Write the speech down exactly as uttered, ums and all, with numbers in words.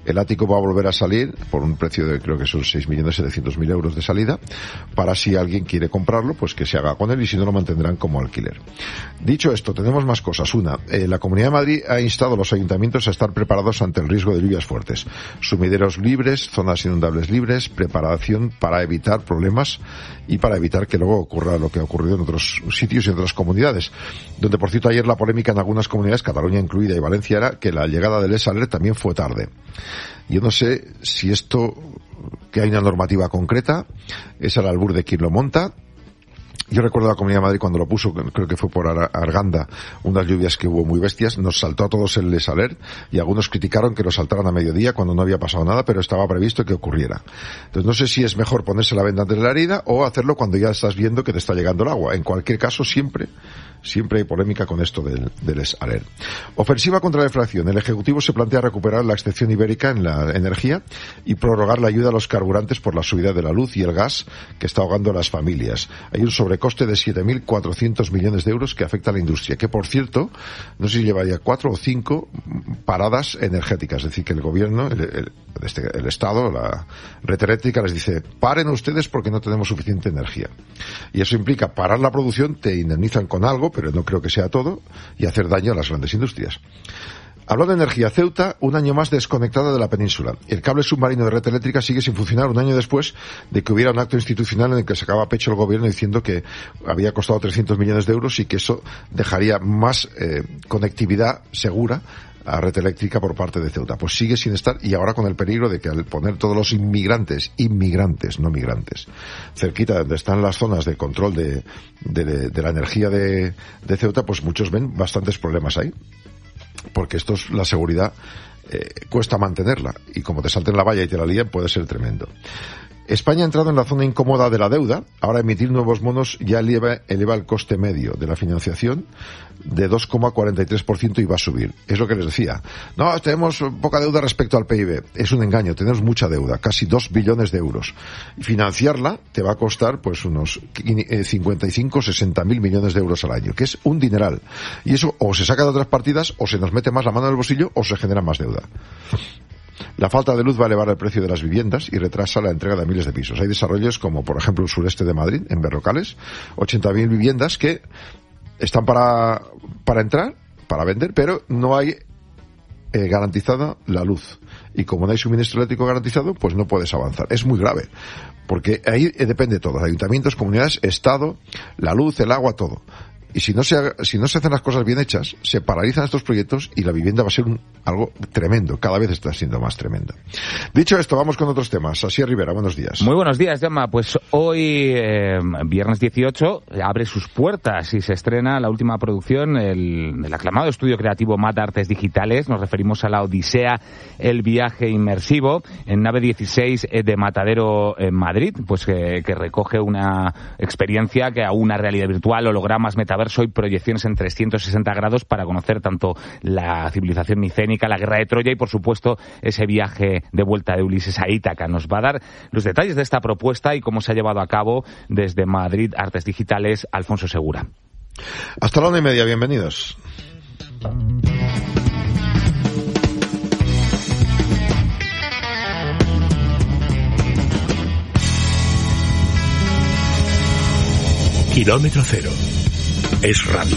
El ático va a volver a salir por un precio de, creo que son seis millones setecientos mil euros de salida, para si alguien quiere comprarlo, pues que se haga con él, y si no lo mantendrán como alquiler. Dicho esto, tenemos más cosas. Una, eh, la Comunidad de Madrid ha instado a los ayuntamientos a estar preparados ante el riesgo de lluvias fuertes. Sumideros libres, zonas inundables libres, preparación para evitar problemas y para evitar que luego ocurra lo que ha ocurrido en otros sitios y en otras comunidades. Donde, por cierto, ayer la polémica en algunas comunidades, Cataluña incluida y Valencia, era que la llegada del Les Alert también fue tarde. Yo no sé si esto, que hay una normativa concreta, es al albur de quien lo monta. Yo recuerdo la Comunidad de Madrid cuando lo puso, creo que fue por Ar- Arganda, unas lluvias que hubo muy bestias, nos saltó a todos el Les Alert, y algunos criticaron que lo saltaran a mediodía cuando no había pasado nada, pero estaba previsto que ocurriera. Entonces no sé si es mejor ponerse la venda antes de la herida o hacerlo cuando ya estás viendo que te está llegando el agua. En cualquier caso, siempre, siempre hay polémica con esto del, del Les Alert. Ofensiva contra la inflación. El Ejecutivo se plantea recuperar la excepción ibérica en la energía y prorrogar la ayuda a los carburantes por la subida de la luz y el gas que está ahogando a las familias. Hay un sobre coste de siete mil cuatrocientos millones de euros que afecta a la industria, que por cierto, no sé si llevaría cuatro o cinco paradas energéticas, es decir, que el gobierno, el, el, este, el Estado, la red eléctrica les dice, paren ustedes porque no tenemos suficiente energía. Y eso implica parar la producción, te indemnizan con algo, pero no creo que sea todo, y hacer daño a las grandes industrias. Hablando de energía, Ceuta, un año más desconectada de la península. El cable submarino de red eléctrica sigue sin funcionar un año después de que hubiera un acto institucional en el que sacaba pecho el gobierno diciendo que había costado trescientos millones de euros y que eso dejaría más eh, conectividad segura a red eléctrica por parte de Ceuta. Pues sigue sin estar, y ahora con el peligro de que al poner todos los inmigrantes, inmigrantes, no migrantes, cerquita de donde están las zonas de control de, de, de la energía de, de Ceuta, pues muchos ven bastantes problemas ahí. Porque esto es la seguridad, eh, cuesta mantenerla, y como te salten la valla y te la líen puede ser tremendo. España ha entrado en la zona incómoda de la deuda. Ahora emitir nuevos bonos ya eleva, eleva el coste medio de la financiación de dos coma cuarenta y tres por ciento y va a subir. Es lo que les decía. No, tenemos poca deuda respecto al P I B. Es un engaño, tenemos mucha deuda, casi dos billones de euros. Financiarla te va a costar pues unos cincuenta y cinco, sesenta mil millones de euros al año, que es un dineral. Y eso o se saca de otras partidas, o se nos mete más la mano en el bolsillo, o se genera más deuda. La falta de luz va a elevar el precio de las viviendas y retrasa la entrega de miles de pisos. Hay desarrollos como, por ejemplo, el sureste de Madrid, en Berrocales, ochenta mil viviendas que están para, para entrar, para vender, pero no hay eh, garantizada la luz. Y como no hay suministro eléctrico garantizado, pues no puedes avanzar. Es muy grave, porque ahí eh, depende todo. Ayuntamientos, comunidades, Estado, la luz, el agua, todo. Y si no se haga, si no se hacen las cosas bien hechas, se paralizan estos proyectos y la vivienda va a ser un, algo tremendo. Cada vez está siendo más tremendo. Dicho esto, vamos con otros temas. Asier Rivera, buenos días. Muy buenos días, Gemma. Pues hoy, eh, viernes dieciocho, abre sus puertas y se estrena la última producción, el, el aclamado estudio creativo M A D Artes Digitales. Nos referimos a la Odisea, el viaje inmersivo, en nave dieciséis de Matadero en Madrid, pues que, que recoge una experiencia que aúna realidad virtual, hologramas, metaverso y proyecciones en trescientos sesenta grados para conocer tanto la civilización micénica, la guerra de Troya y, por supuesto, ese viaje de vuelta de Ulises a Ítaca. Nos va a dar los detalles de esta propuesta y cómo se ha llevado a cabo desde Madrid Artes Digitales, Alfonso Segura. Hasta la una y media, bienvenidos. Kilómetro cero. Es radio.